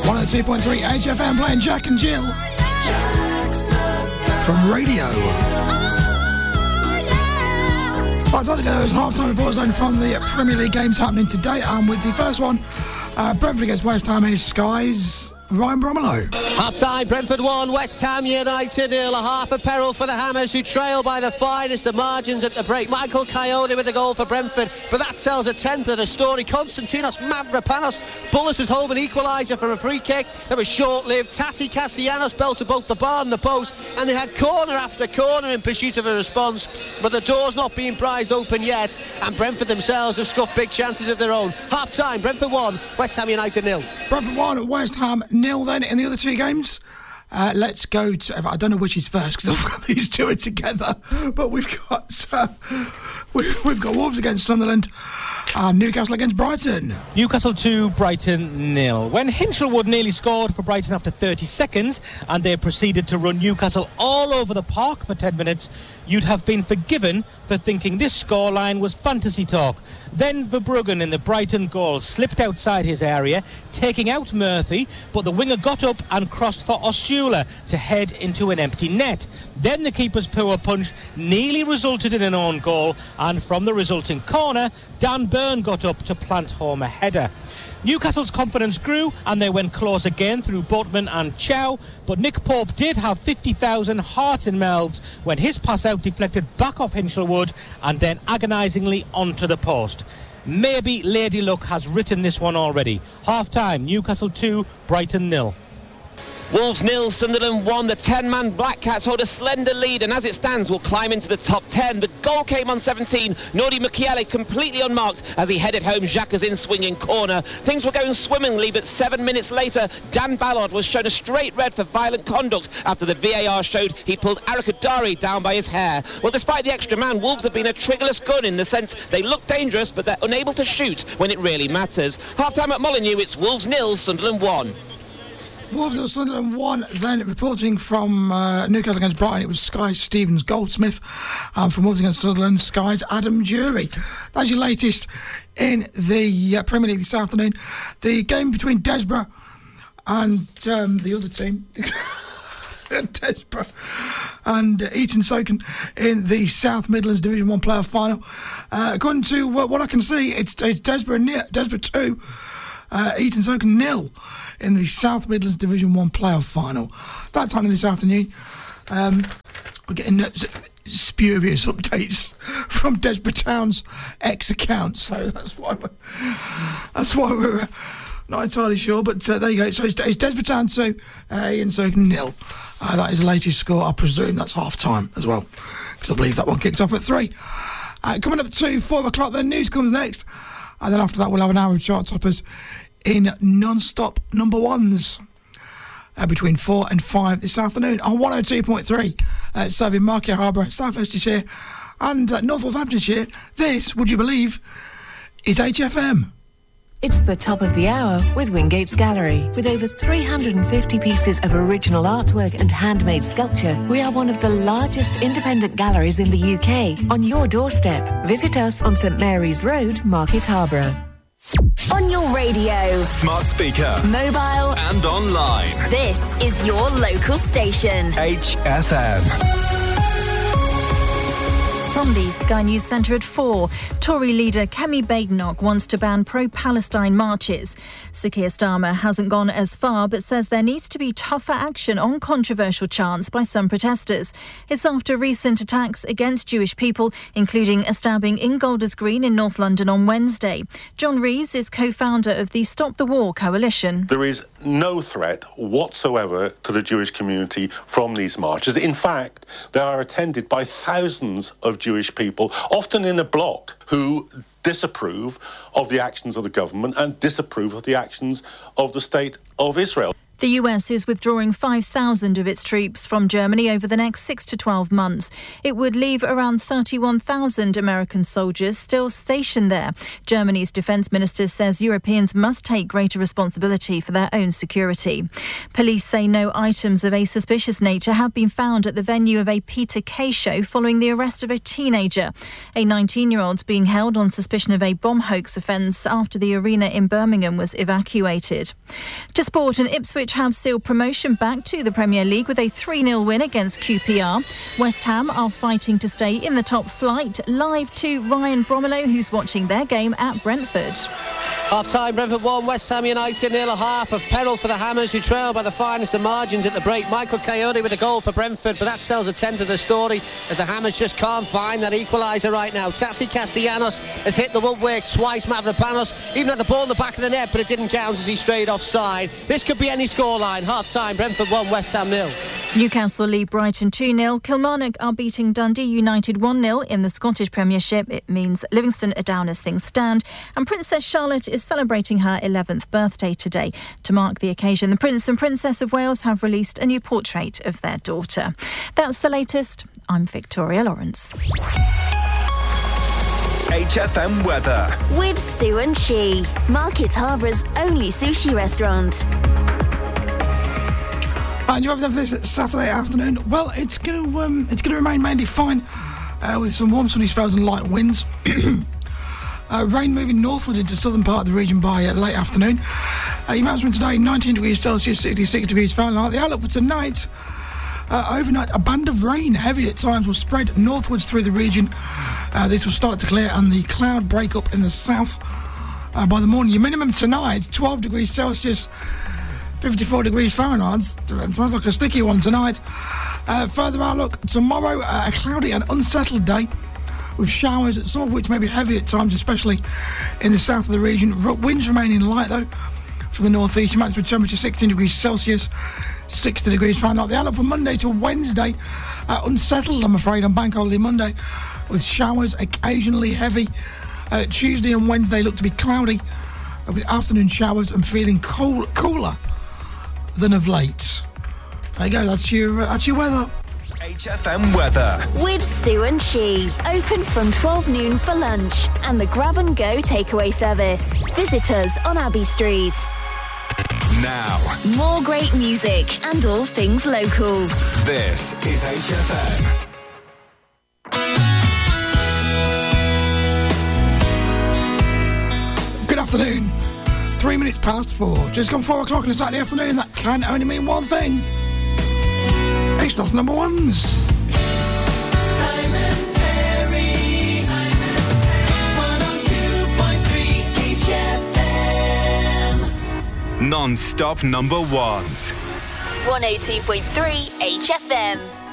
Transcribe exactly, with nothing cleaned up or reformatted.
one oh two point three H F M playing Jack and Jill from Radio. Right, time to go. There's half-time reports then from the Premier League games happening today, and with the first one, uh, Brentford against West Ham is Sky's Ryan Bromelow. Half-time, Brentford one, West Ham United nil. A half a peril for the Hammers, who trail by the finest of margins at the break. Michael Coyote with a goal for Brentford, but that tells a tenth of the story. Konstantinos Mavropanos bulleted home an equaliser from a free kick that was short-lived. Tati Castellanos belted both the bar and the post, and they had corner after corner in pursuit of a response, but the door's not being prized open yet, and Brentford themselves have scuffed big chances of their own. Half-time, Brentford one, West Ham United nil. Brentford one, West Ham nil then in the other two games. Uh, let's go to... I don't know which is first because I've got these two together, but we've got uh, we, we've got Wolves against Sunderland and Newcastle against Brighton. Newcastle two, Brighton nil. When Hinchelwood nearly scored for Brighton after thirty seconds and they proceeded to run Newcastle all over the park for ten minutes, you'd have been forgiven for thinking this scoreline was fantasy talk. Then Verbruggen in the Brighton goal slipped outside his area, taking out Murphy, but the winger got up and crossed for Osula to head into an empty net. Then the keeper's poor punch nearly resulted in an own goal, and from the resulting corner, Dan Burn got up to plant home a header. Newcastle's confidence grew and they went close again through Boatman and Chow, but Nick Pope did have fifty thousand hearts in mouths when his pass out deflected back off Hinchelwood and then agonisingly onto the post. Maybe Lady Luck has written this one already. Half-time, Newcastle two, Brighton nil. Wolves nil, Sunderland one. The ten-man Black Cats hold a slender lead and as it stands will climb into the top ten. The goal came on seventeen. Nordi Mukiele completely unmarked as he headed home Xhaka's in-swinging corner. Things were going swimmingly, but seven minutes later, Dan Ballard was shown a straight red for violent conduct after the V A R showed he pulled Arakadari down by his hair. Well, despite the extra man, Wolves have been a triggerless gun in the sense they look dangerous, but they're unable to shoot when it really matters. Half-time at Molineux, it's Wolves nil, Sunderland one. Wolves and Sunderland one. Then reporting from uh, Newcastle against Brighton, it was Sky Stevens Goldsmith. Um, from Wolves against Sunderland, Sky's Adam Jury. That's your latest in the uh, Premier League this afternoon. The game between Desborough and um, the other team, Desborough and uh, Eton Soken in the South Midlands Division one playoff final. Uh, according to uh, what I can see, it's, it's Desborough, Desborough two, uh, Eton Soken nil. In the South Midlands Division one playoff final. That's happening this afternoon. Um, we're getting uh, spurious updates from Desborough Town's ex-account, so that's why we're, that's why we're uh, not entirely sure, but uh, there you go. So it's, it's Desborough Town two, uh, Ian Soken nil. Uh, that is the latest score. I presume that's half-time as well, because I believe that one kicks off at three. Uh, coming up to four o'clock, then news comes next, and then after that we'll have an hour of chart toppers in non-stop number ones uh, between four and five this afternoon on one oh two point three uh, serving Market Harbour, South Leicestershire and uh, North Northamptonshire. This, would you believe, is H F M. It's the top of the hour with Wingate's Gallery. With over three hundred fifty pieces of original artwork and handmade sculpture, we are one of the largest independent galleries in the U K. On your doorstep, visit us on St Mary's Road, Market Harborough. On your radio, smart speaker, mobile and online. This is your local station. H F M. From the Sky News Centre at four, Tory leader Kemi Badenoch wants to ban pro-Palestine marches. Sir Keir Starmer hasn't gone as far but says there needs to be tougher action on controversial chants by some protesters. It's after recent attacks against Jewish people, including a stabbing in Golders Green in North London on Wednesday. John Rees is co-founder of the Stop the War coalition. There is no threat whatsoever to the Jewish community from these marches. In fact, they are attended by thousands of Jewish people, often in a block, who disapprove of the actions of the government and disapprove of the actions of the State of Israel. The U S is withdrawing five thousand of its troops from Germany over the next six to twelve months. It would leave around thirty-one thousand American soldiers still stationed there. Germany's defence minister says Europeans must take greater responsibility for their own security. Police say no items of a suspicious nature have been found at the venue of a Peter Kay show following the arrest of a teenager. A nineteen-year-old's being held on suspicion of a bomb hoax offence after the arena in Birmingham was evacuated. To sport, and Ipswich have sealed promotion back to the Premier League with a three nil win against Q P R. West Ham are fighting to stay in the top flight. Live to Ryan Bromelo, who's watching their game at Brentford. Half-time, Brentford one, West Ham United nil. A half of peril for the Hammers, who trail by the finest of margins at the break. Michael Coyote with a goal for Brentford, but that tells a tenth of the story as the Hammers just can't find that equaliser right now. Tati Castellanos has hit the woodwork twice. Mavropanos even had the ball in the back of the net, but it didn't count as he strayed offside. This could be any scoreline. Half-time, Brentford one, West Ham nil. Newcastle lead Brighton two nil. Kilmarnock are beating Dundee United one nil in the Scottish Premiership. It means Livingston are down as things stand. And Princess Charlotte is celebrating her eleventh birthday today. To mark the occasion, the Prince and Princess of Wales have released a new portrait of their daughter. That's the latest. I'm Victoria Lawrence. H F M weather. With Sue and She, Market Harbour's only sushi restaurant. And you have for this Saturday afternoon. Well, it's going to um, it's going to remain mainly fine uh, with some warm sunny spells and light winds. uh, rain moving northward into southern part of the region by uh, late afternoon. Uh, your maximum today nineteen degrees Celsius, sixty-six degrees Fahrenheit. The outlook for tonight. Uh, overnight, a band of rain, heavy at times, will spread northwards through the region. Uh, this will start to clear and the cloud break up in the south uh, by the morning. Your minimum tonight, twelve degrees Celsius, fifty-four degrees Fahrenheit. It sounds like a sticky one tonight. Uh, further outlook, tomorrow, uh, a cloudy and unsettled day with showers, some of which may be heavy at times, especially in the south of the region. R- winds remaining light, though, for the northeast. Your maximum temperature sixteen degrees Celsius, sixty degrees Fahrenheit. The outlook for Monday to Wednesday, uh, unsettled, I'm afraid, on Bank Holiday Monday, with showers occasionally heavy. Uh, Tuesday and Wednesday look to be cloudy, uh, with afternoon showers and feeling cool, cooler than of late. There you go, that's your, uh, that's your weather. H F M weather. With Sue and She, open from twelve noon for lunch and the grab and go takeaway service. Visit us on Abbey Street. Now, more great music and all things local. This is H F M. Good afternoon. Three minutes past four. Just gone four o'clock on a Saturday afternoon. That can only mean one thing. It's not number ones. Simon Perry, one oh two point three H F M. Non-stop number ones. one oh two point three H F M.